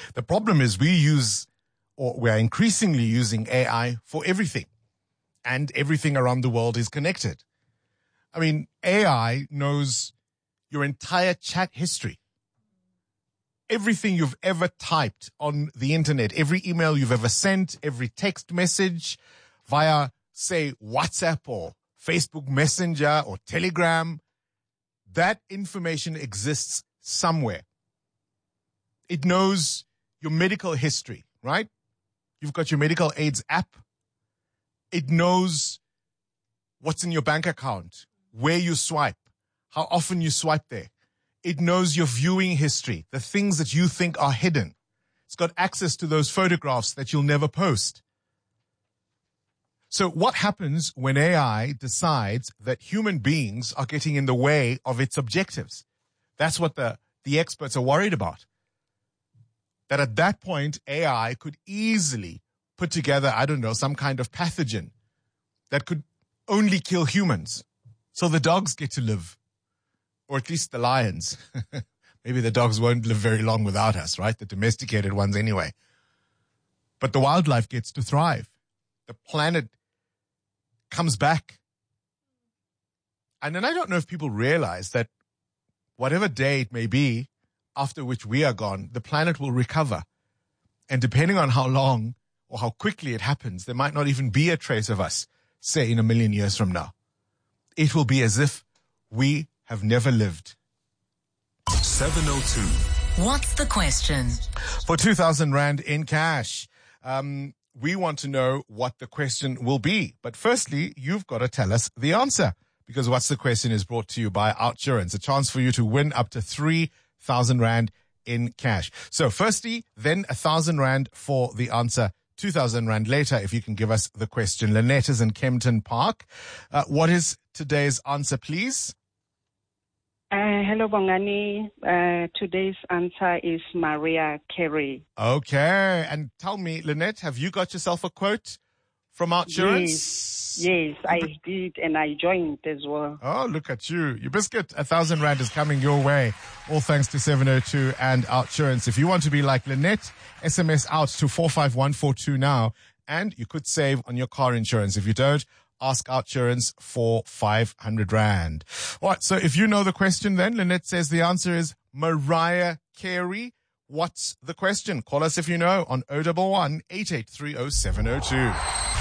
The problem is we are increasingly using AI for everything, and everything around the world is connected. I mean, AI knows your entire chat history. Everything you've ever typed on the internet, every email you've ever sent, every text message via, say, WhatsApp or Facebook Messenger or Telegram, that information exists somewhere. It knows your medical history, right? You've got your medical aids app. It knows what's in your bank account, where you swipe, how often you swipe there. It knows your viewing history, the things that you think are hidden. It's got access to those photographs that you'll never post. So what happens when AI decides that human beings are getting in the way of its objectives? That's what the experts are worried about. That at that point, AI could easily put together, some kind of pathogen that could only kill humans. So the dogs get to live, or at least the lions. Maybe the dogs won't live very long without us, right? The domesticated ones anyway. But the wildlife gets to thrive. The planet comes back. And then I don't know if people realize that whatever day it may be, after which we are gone, the planet will recover. And depending on how long or how quickly it happens, there might not even be a trace of us, say, in 1 million years from now. It will be as if we have never lived. 702. What's the question? For 2,000 Rand in cash, we want to know what the question will be. But firstly, you've got to tell us the answer, because What's the Question is brought to you by Outsurance, a chance for you to win up to 3,000 Rand in cash. So firstly, then 1,000 Rand for the answer, 2,000 Rand later if you can give us the question. Lynette is in Kempton Park. What is today's answer, please? Hello, Bongani. Today's answer is Mariah Carey. Okay. And tell me, Lynette, have you got yourself a quote from Outsurance? Yes, I did, and I joined as well. Oh, look at you. Your biscuit, 1,000 Rand is coming your way. All thanks to 702 and Outsurance. If you want to be like Lynette, SMS out to 45142 now, and you could save on your car insurance. If you don't, ask Outsurance for 500 Rand. All right, so if you know the question then, Lynette says the answer is Mariah Carey. What's the question? Call us if you know on 011 8830 702.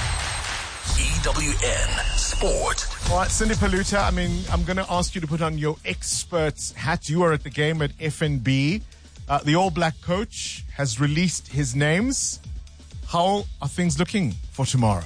EWN Sport. All right, Cindy Paluta, I'm going to ask you to put on your expert's hat. You are at the game at FNB. The All Black coach has released his names. How are things looking for tomorrow?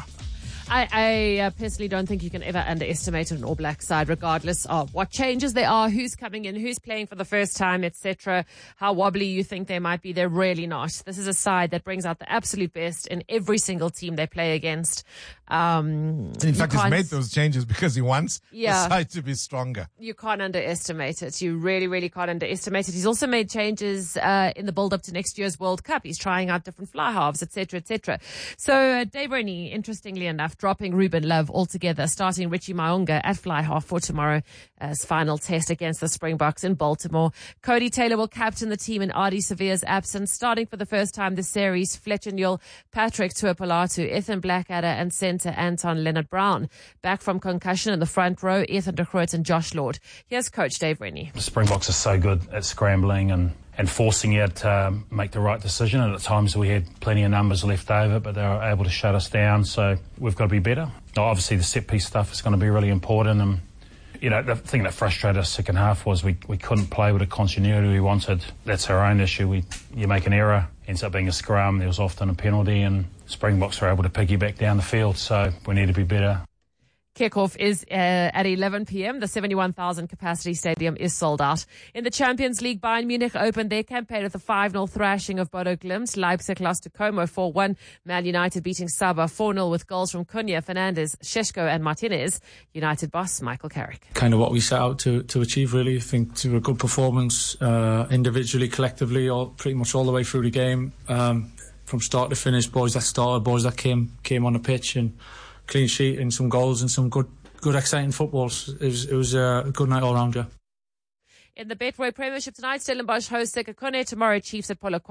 I personally don't think you can ever underestimate an All Black side, regardless of what changes there are, who's coming in, who's playing for the first time, etc., how wobbly you think they might be. They're really not. This is a side that brings out the absolute best in every single team they play against. In fact, he's made those changes because he wants the side to be stronger. You can't underestimate it. You really, really can't underestimate it. He's also made changes in the build-up to next year's World Cup. He's trying out different fly halves, etc., etc. So Dave Rennie, interestingly enough, dropping Ruben Love altogether, starting Richie Maunga at fly half for tomorrow's final test against the Springboks in Baltimore. Cody Taylor will captain the team in Ardie Severe's absence, starting for the first time this series Fletcher Newell, Patrick Tuapolatu, Ethan Blackadder and centre Anton Leonard-Brown. Back from concussion in the front row, Ethan de Groot and Josh Lord. Here's Coach Dave Rennie. The Springboks are so good at scrambling and forcing you to make the right decision. And at times we had plenty of numbers left over, but they were able to shut us down. So we've got to be better. Obviously, the set-piece stuff is going to be really important. And, the thing that frustrated us second half was we couldn't play with the continuity we wanted. That's our own issue. You make an error, ends up being a scrum. There was often a penalty, and Springboks were able to piggyback down the field. So we need to be better. Kickoff is at 11 p.m. The 71,000 capacity stadium is sold out. In the Champions League, Bayern Munich opened their campaign with a 5-0 thrashing of Bodo Glimt. Leipzig lost to Como 4-1. Man United beating Saba 4-0 with goals from Cunha, Fernandes, Šeško and Martinez. United boss Michael Carrick. Kind of what we set out to achieve, really. I think to a good performance individually, collectively, pretty much all the way through the game. From start to finish, boys that started, boys that came on the pitch, and clean sheet and some goals and some good exciting football. It was a good night all round, yeah. In the Betway Premiership tonight, Stellenbosch host Sekhukhune. Tomorrow, Chiefs at Polokwane.